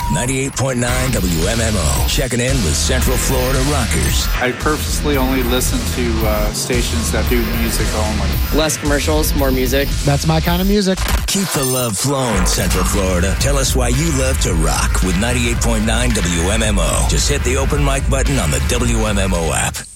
98.9 WMMO. Checking in with Central Florida rockers. I purposely only listen to stations that do music only. Less commercials, more music. That's my kind of music. Keep the love flowing, Central Florida. Tell us why you love to rock with 98.9 WMMO. Just hit the open mic button on the WMMO app.